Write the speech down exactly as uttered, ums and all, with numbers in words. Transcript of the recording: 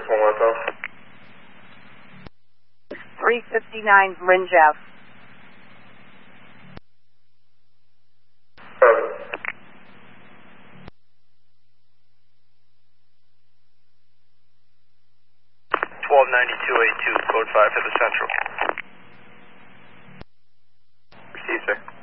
one more time. three fifty-nine Ringe Ave. Perfect. twelve ninety-two eighty-two, code five to the central. Receive, sir.